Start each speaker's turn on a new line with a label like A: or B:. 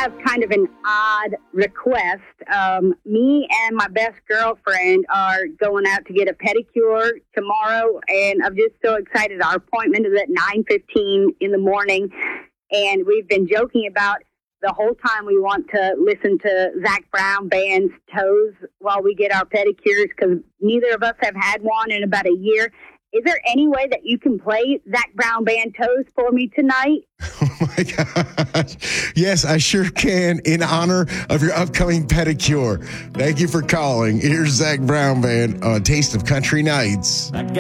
A: have kind of an odd request. Me and my best girlfriend are going out to get a pedicure tomorrow, and I'm just so excited. Our appointment is at 9:15 in the morning, and we've been joking about the whole time we want to listen to Zach Brown Band's Toes while we get our pedicures, because neither of us have had one in about a year. Is there any way that you can play Zach Brown Band Toes for me tonight?
B: Oh, my gosh. Yes, I sure can, in honor of your upcoming pedicure. Thank you for calling. Here's Zach Brown Band on Taste of Country Nights.